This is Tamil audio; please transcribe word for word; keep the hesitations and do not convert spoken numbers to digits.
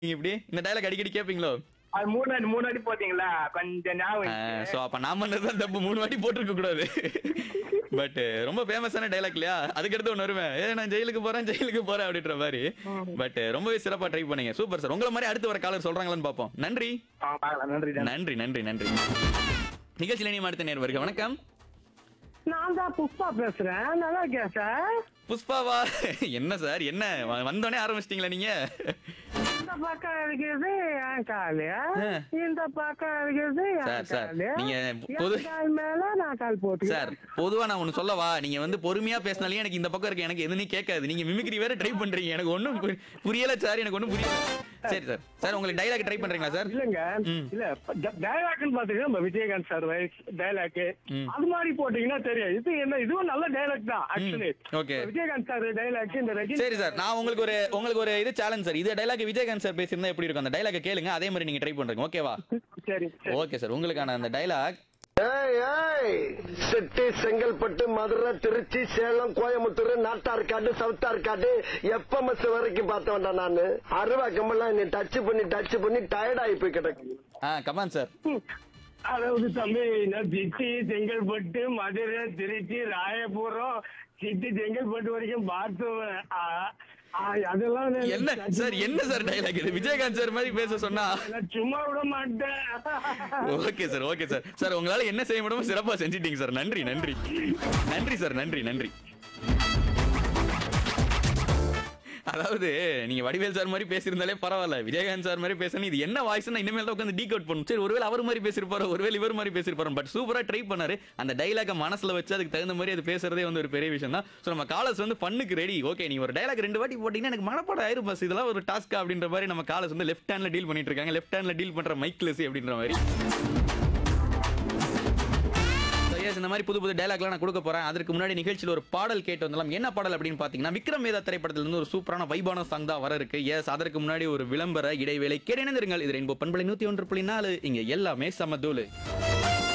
நீங்க இப்படி இந்த டயலாக் அடிக்கடி கேப்பீங்களோ? அது மூணு வாட்டி மூணு வாட்டி போட்டீங்களா கொஞ்சம் ஞாபகம் வந்துச்சு. சோ அப்ப நான் பண்ணதுதான் தப்பு. மூணு வாட்டி போட்டிருக்க கூடாது. பட் ரொம்ப ஃபேமஸான டயலாக் இல்லையா? அதுக்கடுத்து ஒன்று வருவேன், ஏ நான் ஜெயிலுக்கு போறேன் ஜெயிலுக்கு போறேன் அப்படின்ற மாதிரி. பட் ரொம்பவே சிறப்பா ட்ரை பண்ணீங்க. Super sir. உங்களை மாதிரி அடுத்து வர காலர் சொல்றாங்களான்னு பார்ப்போம். நன்றி ஆ, பார்க்கலாம். நன்றி நன்றி. நன்றி நன்றி நன்றி. நிகழ்ச்சியில நீ அடுத்த நேர் வருக. வணக்கம். நான் தான் புஷ்பா பேசுறேன். நல்லா இருக்கேன் சார். புஷ்பாவா? என்ன சார் என்ன வ- வந்தோடனே ஆரம்பிச்சிட்டீங்களா நீங்க? இந்த பக்கம் இருக்குது என் காலு, ஆ. இந்த பக்கம் இருக்குது சார், என் சார், காலு. நீங்க என் பொது கால் மேல நான் கால் போட்டு சார் பொதுவா நான் ஒண்ணு சொல்லவா, நீங்க வந்து பொறுமையா பேசினாலே எனக்கு இந்த பக்கம் இருக்கு எனக்கு எதுனே கேட்காது. நீங்க மிமிக்ரி வேற ட்ரை பண்றீங்க, எனக்கு ஒண்ணும் பு- புரியல சார், எனக்கு ஒண்ணும் புரியல. சரி சார். சார் உங்களுக்கு டைலாக் ட்ரை பண்றீங்களா சார்? இல்லங்க ம். இல்ல டைலாக்னு பாத்தீங்கன்னா நம்ம விஜயகாந்த் சார் வயசு டைலாக் ம். அது மாதிரி போட்டீங்கன்னா தெரியும். இது என்ன, இதுவும் நல்ல டைலாக் தான் actually. Okay. Vijayakanth sir dialogue இந்த ரஜினி. சரி சார், நான் உங்களுக்கு ஒரு உங்களுக்கு ஒரு இது சேலஞ்ச் சார். இது டைலாக் விஜயகாந்த் சார் பேசியிருந்தா எப்படி இருக்கும்? அந்த டைலாக் கேளுங்க, அதே மாதிரி நீங்க ட்ரை பண்றீங்க. ஓகேவா? சரி சரி. Okay sir. உங்களுக்கான அந்த டைலாக். ஏய் ஏய் செட்டி செங்கல்பட்டு மதுரை திருச்சி சேலம் கோயம்புத்தூர் நாட்டார்காடு சவுத்தார்காடு எஃப்எம்எஸ் வரைக்கும் பார்த்தவன்டா நானு. அருவா கம்பெல்லாம் என்னை டச் பண்ணி டச் பண்ணி டயர்ட் ஆகி போய் கிடக்கு. ஆ கமான் சார். அதாவது தம்பி, நான் சிட்டி செங்கல்பட்டு மதுரை திருச்சி ராயபுரம் சிட்டி செங்கல்பட்டு வரைக்கும் பார்த்துவேன். ஆ, ஆ, அதெல்லாம் நான் என்ன சார் என்ன சார் டைலாக் இது? விஜயகாந்த் சார் மாதிரி பேச சொன்னா நான் சும்மா விட மாட்டேன். Okay sir okay sir. Sir உங்களால என்ன செய்ய முடியுமோ சிறப்பா செஞ்சிட்டீங்க சார். நன்றி நன்றி நன்றி சார். நன்றி நன்றி. அதாவது நீங்க வடிவேல் சார் மாதிரி பேசியிருந்தாலே பரவாயில்ல, விஜயகாந்த் சார் மாதிரி பேசணும். இது என்ன வாய்ஸ் இனிமேல் தான் உட்காந்து டீகோட் பண்ணும். சரி, ஒருவேளை அவர் மாதிரி பேசிருப்பாரு, ஒருவேளை இவர் மாதிரி பேசிருப்பாரு. பட் சூப்பரா ட்ரை பண்ணாரு. அந்த டைலாக மனசுல வச்சு அதுக்கு தகுந்த மாதிரி அது பேசுறதே வந்து ஒரு பெரிய விஷயம் தான். ஸோ நம்ம காலர்ஸ் வந்து பண்ணுக்கு ரெடி. ஓகே, நீ ஒரு டைலாக் ரெண்டு வாட்டி போட்டீங்கன்னா எனக்கு மனப்பாடம் ஆயிரும் பஸ், இதெல்லாம் ஒரு டாஸ்க் அப்படின்ற மாதிரி நம்ம காலர்ஸ் வந்து லெஃப்ட் ஹேண்ட்ல டீல் பண்ணிட்டு இருக்காங்க. லெஃப்ட் ஹேண்ட்ல டீல் பண்ற மைக்லெஸ் அப்படின்ற மாதிரி. Yes, இந்த மாதிரி புது புது டைலாக்லாம் நான் கொடுக்க போறேன். அதற்கு முன்னாடி நிகழ்ச்சியில் ஒரு பாடல் கேட்டு வந்தலாம். என்ன பாடல் அப்படின்னு பாத்தீங்கன்னா, விக்ரம் வேதா திரைப்படத்துல இருந்து ஒரு சூப்பரான வைபான சாங் தான் வர இருக்கு. எஸ், அதற்கு முன்னாடி ஒரு விளம்பர இடைவேளை. கேட்டு இணைந்திருங்கள். இது ரெயின்போ பண்பலை நூத்தி ஒன்று புள்ளி நாலு. இங்க எல்லாமே சமதூளு.